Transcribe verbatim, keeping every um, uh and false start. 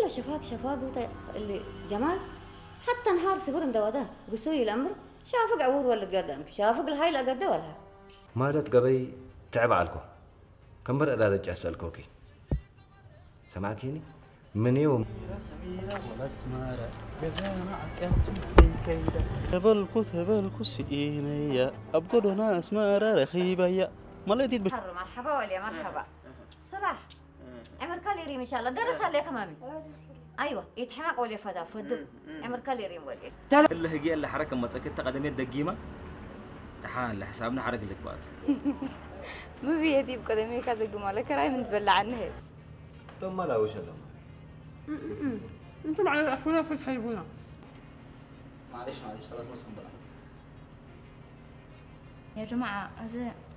ايوه شفاك شفاك اللي جمال حتى نهار سبرن دوده قسوي الامر شافق عور ولا قدامك شافق الهاي لا قد ولا مالت قبي تعب عليكم كم برا لا رجع اسالكوكي سمعتيني من يوم سميرة ولا سمارة جزانا عتيم كيدا تبلكو تبلكو سئينيا أبقدو ناس مارة رخيبة ما لقيت بش مرحبا ولا مرحبا صلاح عمر كاليريم ان شاء الله درس عليك مامي ايوه يتحمق ولا فدا فدب عمر كاليريم ولا اللي هي اللي حركه ما تسكت قدمي الدقيمه تحال لحسابنا حرق لك بقى ما في يدي بقدمي كذا جمالة كراي من تبلع عنها ثم لا وش لهم انتم على الاخونا فتحيبونا معلش معلش خلاص بس نبلع يا جماعة هذا